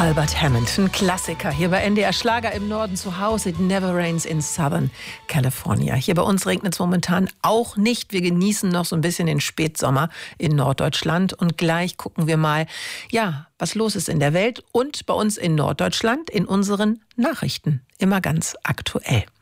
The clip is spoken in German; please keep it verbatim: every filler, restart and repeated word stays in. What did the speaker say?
Albert Hammond, ein Klassiker. Hier bei N D R Schlager im Norden zu Hause. It never rains in Southern California. Hier bei uns regnet es momentan auch nicht. Wir genießen noch so ein bisschen den Spätsommer in Norddeutschland. Und gleich gucken wir mal, ja, was los ist in der Welt und bei uns in Norddeutschland in unseren Nachrichten. Immer ganz aktuell.